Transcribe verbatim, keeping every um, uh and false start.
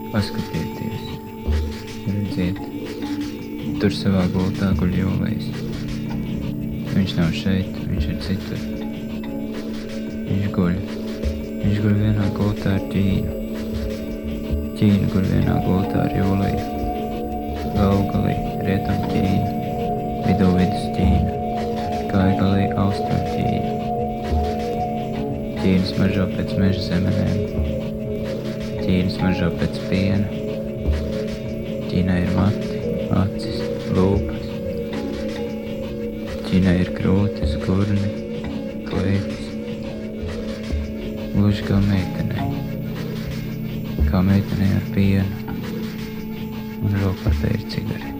Paskatieties, redziet, tur savā gultā guļ Jūlijs. Viņš nav šeit, viņš ir citur. Viņš guļ. Viņš guļ vienā gultā ar Ķīnu. Ķīna guļ vienā gultā ar Jūliju. Gaugalī, rietum Ķīna. Vidū vidus Ķīna. Kaigalī, austrum Ķīna. Ķīna smaržo pēc meža zemenēm. Ķīna smaržo pēc piena. Ķīnai ir mati, acis, lūpas. Ķīnai ir krūtis, gurni, kleitis. Gluži kā meitenei. Kā meitenei ar pienu. Un rokā te ir cigarete.